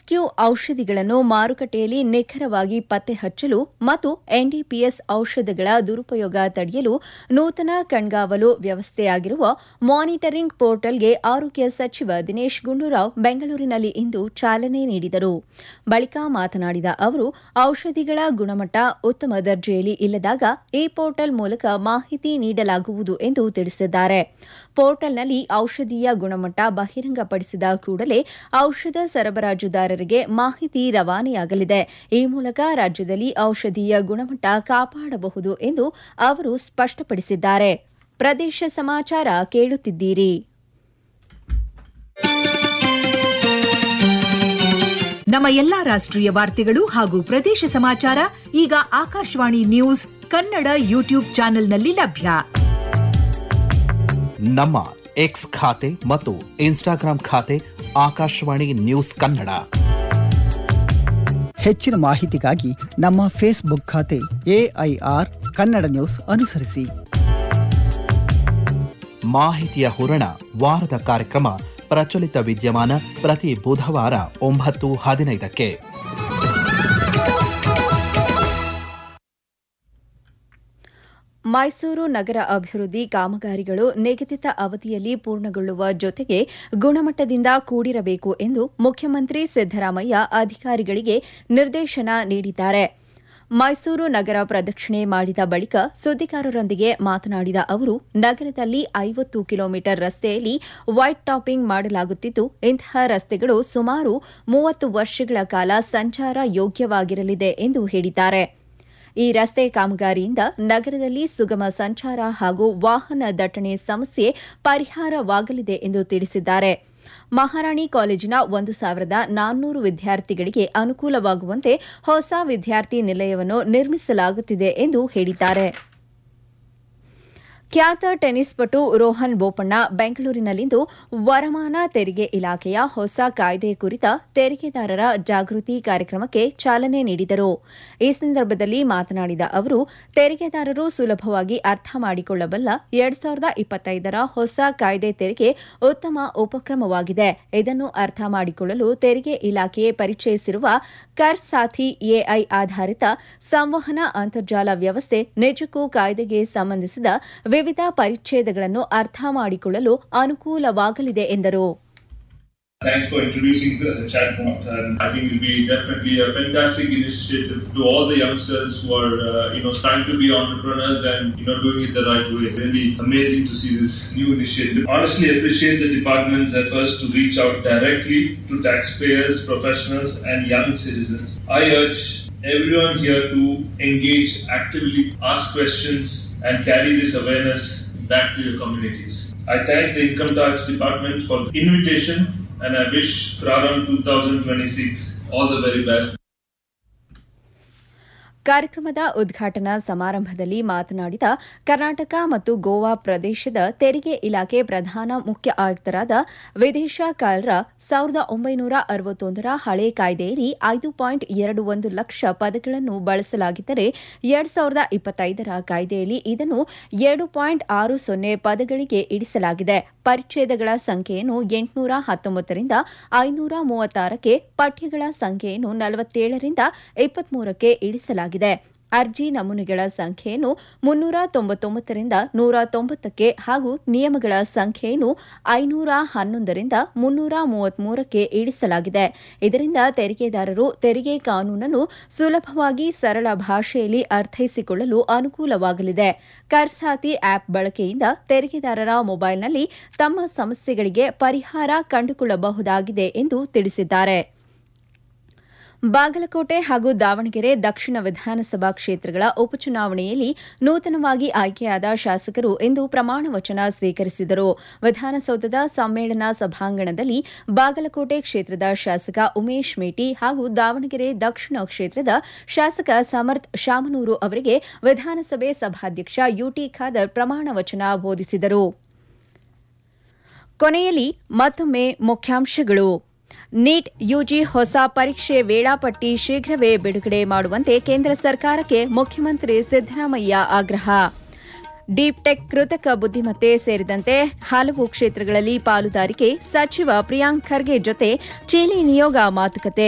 Remdesivir ಔಷಧಿಗಳನ್ನು ಮಾರುಕಟ್ಟೆಯಲ್ಲಿ ನಿಖರವಾಗಿ ಪತ್ತೆ ಹಚ್ಚಲು ಮತ್ತು ಎನ್ಡಿಪಿಎಸ್ ಔಷಧಗಳ ದುರುಪಯೋಗ ತಡೆಯಲು ನೂತನ ಕಣ್ಗಾವಲು ವ್ಯವಸ್ಥೆಯಾಗಿರುವ ಮಾನಿಟರಿಂಗ್ ಪೋರ್ಟಲ್ಗೆ ಆರೋಗ್ಯ ಸಚಿವ ದಿನೇಶ್ ಗುಂಡೂರಾವ್ ಬೆಂಗಳೂರಿನಲ್ಲಿ ಇಂದು ಚಾಲನೆ ನೀಡಿದರು. ಬಳಿಕ ಮಾತನಾಡಿದ ಅವರು, ಔಷಧಿಗಳ ಗುಣಮಟ್ಟ ಉತ್ತಮ ದರ್ಜೆಯಲ್ಲಿ ಇಲ್ಲದಾಗ ಈ ಪೋರ್ಟಲ್ ಮೂಲಕ ಮಾಹಿತಿ ನೀಡಲಾಗುವುದು ಎಂದು ತಿಳಿಸಿದ್ದಾರೆ. ಪೋರ್ಟಲ್ನಲ್ಲಿ ಔಷಧಿಯ ಗುಣಮಟ್ಟ ಬಹಿರಂಗಪಡಿಸಿದ ಕೂಡಲೇ ಔಷಧ ಸರಬರಾಜುದಾರರಿಗೆ ಮಾಹಿತಿ ರವಾನೆಯಾಗಲಿದೆ. ಈ ಮೂಲಕ ರಾಜ್ಯದಲ್ಲಿ ಔಷಧಿಯ ಗುಣಮಟ್ಟ ಕಾಪಾಡಬಹುದು ಎಂದು ಅವರು ಸ್ಪಷ್ಟಪಡಿಸಿದ್ದಾರೆ. ಪ್ರದೇಶ ಸಮಾಚಾರ ಕೇಳುತ್ತಿದ್ದೀರಿ. ನಮ್ಮ ಎಲ್ಲಾ ರಾಷ್ಟ್ರೀಯ ವಾರ್ತೆಗಳು ಹಾಗೂ ಪ್ರದೇಶ ಸಮಾಚಾರ ಈಗ ಆಕಾಶವಾಣಿ ನ್ಯೂಸ್ ಕನ್ನಡ ಯೂಟ್ಯೂಬ್ ಚಾನೆಲ್ನಲ್ಲಿ ಲಭ್ಯ. ನಮ್ಮ ಎಕ್ಸ್ ಖಾತೆ ಮತ್ತು ಇನ್ಸ್ಟಾಗ್ರಾಂ ಖಾತೆ ಆಕಾಶವಾಣಿ ನ್ಯೂಸ್ ಕನ್ನಡ. ಹೆಚ್ಚಿನ ಮಾಹಿತಿಗಾಗಿ ನಮ್ಮ ಫೇಸ್ಬುಕ್ ಖಾತೆ AIR ಕನ್ನಡ ನ್ಯೂಸ್ ಅನುಸರಿಸಿ. ಮಾಹಿತಿಯ ಹೂರಣ ವಾರದ ಕಾರ್ಯಕ್ರಮ ಪ್ರಚಲಿತ ವಿದ್ಯಮಾನ ಪ್ರತಿ ಬುಧವಾರ 9:15ಕ್ಕೆ. ಮೈಸೂರು ನಗರ ಅಭಿವೃದ್ಧಿ ಕಾಮಗಾರಿಗಳು ನಿಗದಿತ ಅವಧಿಯಲ್ಲಿ ಪೂರ್ಣಗೊಳ್ಳುವ ಜೊತೆಗೆ ಗುಣಮಟ್ಟದಿಂದ ಕೂಡಿರಬೇಕು ಎಂದು ಮುಖ್ಯಮಂತ್ರಿ ಸಿದ್ದರಾಮಯ್ಯ ಅಧಿಕಾರಿಗಳಿಗೆ ನಿರ್ದೇಶನ ನೀಡಿದ್ದಾರೆ. ಮೈಸೂರು ನಗರ ಪ್ರದಕ್ಷಿಣೆ ಮಾಡಿದ ಬಳಿಕ ಸುದ್ದಿಗಾರರೊಂದಿಗೆ ಮಾತನಾಡಿದ ಅವರು, ನಗರದಲ್ಲಿ 50 ಕಿಲೋಮೀಟರ್ ರಸ್ತೆಯಲ್ಲಿ ವೈಟ್ ಟಾಪಿಂಗ್ ಮಾಡಲಾಗುತ್ತಿದ್ದು, ಇಂತಹ ರಸ್ತೆಗಳು ಸುಮಾರು 30 ವರ್ಷಗಳ ಕಾಲ ಸಂಚಾರ ಯೋಗ್ಯವಾಗಿರಲಿದೆ ಎಂದು ಹೇಳಿದ್ದಾರೆ. ಈ ರಸ್ತೆ ಕಾಮಗಾರಿಯಿಂದ ನಗರದಲ್ಲಿ ಸುಗಮ ಸಂಚಾರ ಹಾಗೂ ವಾಹನ ದಟ್ಟಣೆ ಸಮಸ್ಯೆ ಪರಿಹಾರವಾಗಲಿದೆ ಎಂದು ತಿಳಿಸಿದ್ದಾರೆ. ಮಹಾರಾಣಿ ಕಾಲೇಜಿನ 1,400 ವಿದ್ಯಾರ್ಥಿಗಳಿಗೆ ಅನುಕೂಲವಾಗುವಂತೆ ಹೊಸ ವಿದ್ಯಾರ್ಥಿ ನಿಲಯವನ್ನು ನಿರ್ಮಿಸಲಾಗುತ್ತಿದೆ ಎಂದು ಹೇಳಿದ್ದಾರೆ. ಖ್ಯಾತ ಟೆನ್ನಿಸ್ ಪಟು ರೋಹನ್ ಬೋಪಣ್ಣ ಬೆಂಗಳೂರಿನಲ್ಲಿಂದು ವರಮಾನ ತೆರಿಗೆ ಇಲಾಖೆಯ ಹೊಸ ಕಾಯ್ದೆ ಕುರಿತ ತೆರಿಗೆದಾರರ ಜಾಗೃತಿ ಕಾರ್ಯಕ್ರಮಕ್ಕೆ ಚಾಲನೆ ನೀಡಿದರು. ಈ ಸಂದರ್ಭದಲ್ಲಿ ಮಾತನಾಡಿದ ಅವರು, ತೆರಿಗೆದಾರರು ಸುಲಭವಾಗಿ ಅರ್ಥ ಮಾಡಿಕೊಳ್ಳಬಲ್ಲ 2025ರ ಹೊಸ ಕಾಯ್ದೆ ತೆರಿಗೆ ಉತ್ತಮ ಉಪಕ್ರಮವಾಗಿದೆ. ಇದನ್ನು ಅರ್ಥ ಮಾಡಿಕೊಳ್ಳಲು ತೆರಿಗೆ ಇಲಾಖೆ ಪರಿಚಯಿಸಿರುವ ಕರ್ ಸಾಥಿ ಎಐ ಆಧಾರಿತ ಸಂವಹನ ಅಂತರ್ಜಾಲ ವ್ಯವಸ್ಥೆ ನಿಜಕ್ಕೂ ಕಾಯ್ದೆಗೆ ಸಂಬಂಧಿಸಿದ ವಿವಿಧ ಪರಿಚ್ಛೇದಗಳನ್ನು ಅರ್ಥ ಮಾಡಿಕೊಳ್ಳಲು ಅನುಕೂಲವಾಗಲಿದೆ ಎಂದರು. Thanks for introducing the chatbot. I think it will be definitely a fantastic initiative to all the youngsters who are, trying to be entrepreneurs and, doing it the right way. Really amazing to see this new initiative. Honestly, appreciate the department's efforts to reach out directly to taxpayers, professionals, and young citizens. I urge everyone here to engage actively, ask questions, and carry this awareness back to your communities. I thank the Income Tax Department for the invitation, and I wish Praram 2026 all the very best. ಕಾರ್ಯಕ್ರಮದ ಉದ್ಘಾಟನಾ ಸಮಾರಂಭದಲ್ಲಿ ಮಾತನಾಡಿದ ಕರ್ನಾಟಕ ಮತ್ತು ಗೋವಾ ಪ್ರದೇಶದ ತೆರಿಗೆ ಇಲಾಖೆ ಪ್ರಧಾನ ಮುಖ್ಯ ಆಯುಕ್ತರಾದ ವಿದೇಶ ಕಾಲ್ರ 1961ರ ಹಳೆ ಕಾಯ್ದೆಯಲ್ಲಿ 5.21 ಲಕ್ಷ ಪದಗಳನ್ನು ಬಳಸಲಾಗಿದ್ದರೆ 2025ರ ಕಾಯ್ದೆಯಲ್ಲಿ ಇದನ್ನು 7.60 ಪದಗಳಿಗೆ ಇಳಿಸಲಾಗಿದೆ. ಪರಿಚ್ಛೇದಗಳ ಸಂಖ್ಯೆಯನ್ನು 819ರಿಂದ 536ಕ್ಕೆ, ಪಠ್ಯಗಳ ಸಂಖ್ಯೆಯನ್ನು 47ರಿಂದ 23ಕ್ಕೆ ಇಳಿಸಲಾಗಿದೆ. ಅರ್ಜಿ ನಮೂನೆಗಳ ಸಂಖ್ಯೆಯನ್ನು 399ರಿಂದ 190ಕ್ಕೆ ಹಾಗೂ ನಿಯಮಗಳ ಸಂಖ್ಯೆಯನ್ನು 511ರಿಂದ 333ಕ್ಕೆ ಇಳಿಸಲಾಗಿದೆ. ಇದರಿಂದ ತೆರಿಗೆದಾರರು ತೆರಿಗೆ ಕಾನೂನನ್ನು ಸುಲಭವಾಗಿ ಸರಳ ಭಾಷೆಯಲ್ಲಿ ಅರ್ಥೈಸಿಕೊಳ್ಳಲು ಅನುಕೂಲವಾಗಲಿದೆ. ಕರ್ಸಾತಿ ಆಪ್ ಬಳಕೆಯಿಂದ ತೆರಿಗೆದಾರರ ಮೊಬೈಲ್ನಲ್ಲಿ ತಮ್ಮ ಸಮಸ್ಯೆಗಳಿಗೆ ಪರಿಹಾರ ಕಂಡುಕೊಳ್ಳಬಹುದಾಗಿದೆ ಎಂದು ತಿಳಿಸಿದ್ದಾರೆ. ಬಾಗಲಕೋಟೆ ಹಾಗೂ ದಾವಣಗೆರೆ ದಕ್ಷಿಣ ವಿಧಾನಸಭಾ ಕ್ಷೇತ್ರಗಳ ಉಪಚುನಾವಣೆಯಲ್ಲಿ ನೂತನವಾಗಿ ಆಯ್ಕೆಯಾದ ಶಾಸಕರು ಇಂದು ಪ್ರಮಾಣ ವಚನ ಸ್ವೀಕರಿಸಿದರು. ವಿಧಾನಸೌಧದ ಸಮ್ಮೇಳನ ಸಭಾಂಗಣದಲ್ಲಿ ಬಾಗಲಕೋಟೆ ಕ್ಷೇತ್ರದ ಶಾಸಕ ಉಮೇಶ್ ಮೇಟಿ ಹಾಗೂ ದಾವಣಗೆರೆ ದಕ್ಷಿಣ ಕ್ಷೇತ್ರದ ಶಾಸಕ ಸಮರ್ಥ್ ಶಾಮನೂರು ಅವರಿಗೆ ವಿಧಾನಸಭೆ ಸಭಾಧ್ಯಕ್ಷ ಯುಟಿ ಖಾದರ್ ಪ್ರಮಾಣ ವಚನ ಬೋಧಿಸಿದರು. ಕೊನೆಯಲ್ಲಿ ಮತ್ತೊಮ್ಮೆ ಮುಖ್ಯಾಂಶಗಳು. ನೀಟ್ ಯುಜಿ ಹೊಸ ಪರೀಕ್ಷೆ ವೇಳಾಪಟ್ಟಿ ಶೀಘ್ರವೇ ಬಿಡುಗಡೆ ಮಾಡುವಂತೆ ಕೇಂದ್ರ ಸರ್ಕಾರಕ್ಕೆ ಮುಖ್ಯಮಂತ್ರಿ ಸಿದ್ದರಾಮಯ್ಯ ಆಗ್ರಹ. ಡೀಪ್ ಟೆಕ್, ಕೃತಕ ಬುದ್ದಿಮತ್ತೆ ಸೇರಿದಂತೆ ಹಲವು ಕ್ಷೇತ್ರಗಳಲ್ಲಿ ಪಾಲುದಾರಿಕೆ, ಸಚಿವ ಪ್ರಿಯಾಂಕ್ ಖರ್ಗೆ ಜೊತೆ ಚಿಲಿ ನಿಯೋಗ ಮಾತುಕತೆ.